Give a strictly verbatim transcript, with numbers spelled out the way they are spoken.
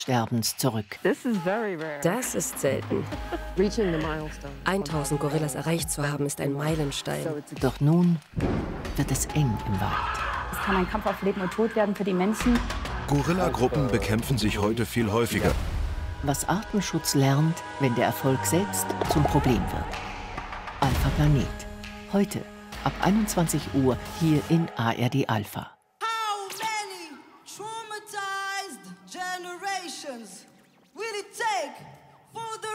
Sterbens zurück. Das ist selten. tausend Gorillas erreicht zu haben, ist ein Meilenstein. Doch nun wird es eng im Wald. Es kann ein Kampf auf Leben und Tod werden für die Menschen. Gorillagruppen bekämpfen sich heute viel häufiger. Was Artenschutz lernt, wenn der Erfolg selbst zum Problem wird. Alpha Planet. Heute ab einundzwanzig Uhr hier in A R D Alpha. How many traumatized generations will it take